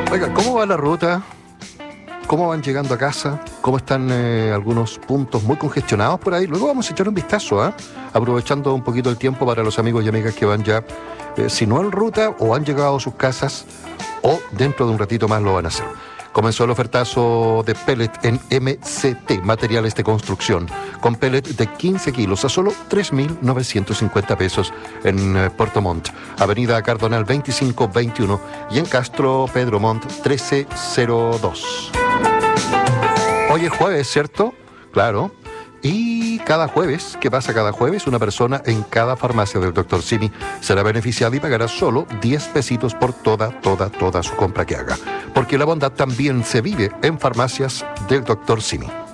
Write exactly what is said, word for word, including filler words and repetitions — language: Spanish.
Oiga, ¿cómo va la ruta? ¿Cómo van llegando a casa? ¿Cómo están eh, algunos puntos muy congestionados por ahí? Luego vamos a echar un vistazo, ¿eh? Aprovechando un poquito el tiempo para los amigos y amigas que van ya, eh, si no en ruta, o han llegado a sus casas, o dentro de un ratito más lo van a hacer. Comenzó el ofertazo de pellet en M C T, materiales de construcción, con pellet de quince kilos a solo tres mil novecientos cincuenta pesos en eh, Puerto Montt, Avenida Cardonal veinticinco veintiuno y en Castro Pedro Montt trece cero dos. Hoy es jueves, ¿cierto? Claro. Y cada jueves, ¿qué pasa cada jueves? Una persona en cada farmacia del doctor Simi será beneficiada y pagará solo diez pesitos por toda, toda, toda su compra que haga. Porque la bondad también se vive en farmacias del doctor Simi.